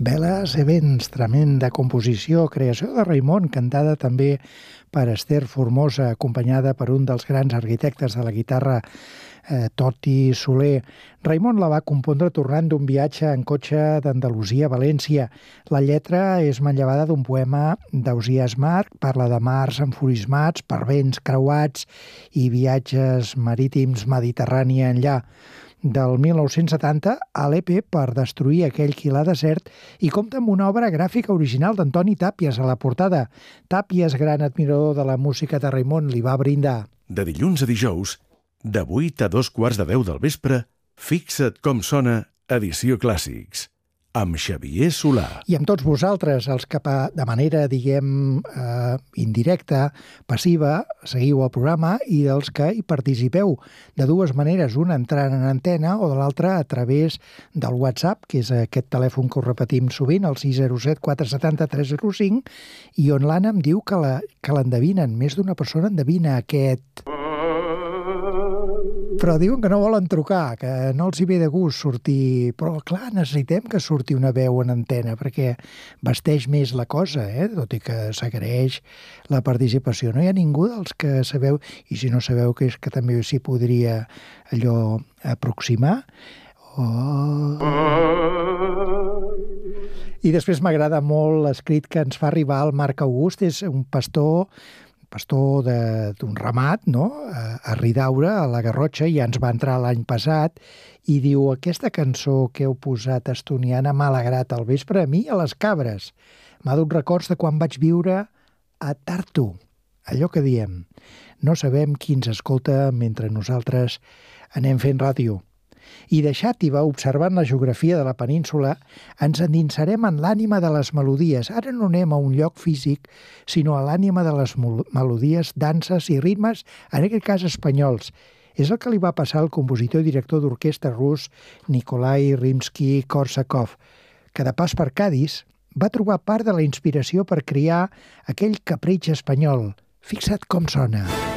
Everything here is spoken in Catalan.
Veles e vents, tremenda composició, creació de Raimon, cantada també per Esther Formosa, acompanyada per un dels grans arquitectes de la guitarra, Toti Soler. Raimon la va compondre tornant d'un viatge en cotxe d'Andalusia a València. La lletra és manllevada d'un poema d'Ausiàs March, parla de mars enfurismats per vents creuats i viatges marítims Mediterrani enllà. Del 1970 a l'EP per destruir aquell qui l'ha desert i compta amb una obra gràfica original d'Antoni Tàpies a la portada. Tàpies, gran admirador de la música de Raimon, li va brindar. De dilluns a dijous, de 8 a 2:15 del vespre, Fixa't com sona, edició Clàssics, amb Xavier Solà. I amb tots vosaltres, els que de manera, indirecta, passiva, seguiu el programa i dels que hi participeu de dues maneres, una entrant en antena o de l'altra a través del WhatsApp, que és aquest telèfon que us repetim sovint, el 607 470 305, i on l'Anna em diu que l'endevinen. Més d'una persona endevina aquest... Però diuen que no volen trucar, que no els hi ve de gust sortir... Però, clar, necessitem que surti una veu en antena, perquè vesteix més la cosa, tot i que s'agraeix la participació. No hi ha ningú dels que sabeu, i si no sabeu que és que també s'hi podria allò aproximar. I després m'agrada molt l'escrit que ens fa arribar el Marc August, és un pastor d'un ramat, no? A Ridaura, a la Garrotxa, ja ens va entrar l'any passat, i diu, aquesta cançó que heu posat estoniana m'ha alegrat al vespre a mi i a les cabres. M'ha dut records de quan vaig viure a Tartu. Allò que diem, no sabem qui ens escolta mentre nosaltres anem fent ràdio. I de Xàtiva, observant la geografia de la península, ens endinsarem en l'ànima de les melodies. Ara no anem a un lloc físic, sinó a l'ànima de les melodies, danses i ritmes, en aquest cas espanyols. És el que li va passar al compositor i director d'orquestra rus Nikolai Rimsky-Korsakov, que de pas per Cadis va trobar part de la inspiració per crear aquell capritx espanyol. Fixa't com sona.